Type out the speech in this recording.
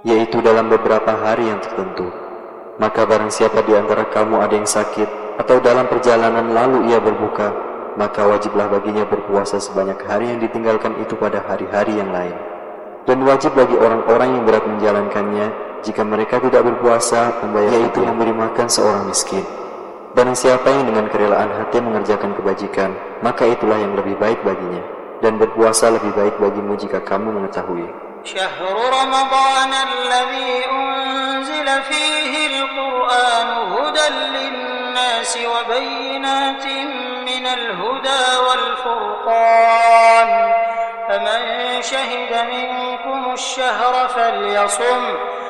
yaitu dalam beberapa hari yang tertentu. Maka barang siapa di antara kamu ada yang sakit atau dalam perjalanan lalu ia berbuka, maka wajiblah baginya berpuasa sebanyak hari yang ditinggalkan itu pada hari-hari yang lain. Dan wajib bagi orang-orang yang berat menjalankannya jika mereka tidak berpuasa membayar, yaitu memberi makan seorang miskin. Barang siapa yang dengan kerelaan hati mengerjakan kebajikan, maka itulah yang lebih baik baginya, dan berpuasa lebih baik bagimu jika kamu mengetahui. شهر رمضان الذي أنزل فيه القرآن هدى للناس وبينات من الهدى والفرقان فمن شهد منكم الشهر فليصم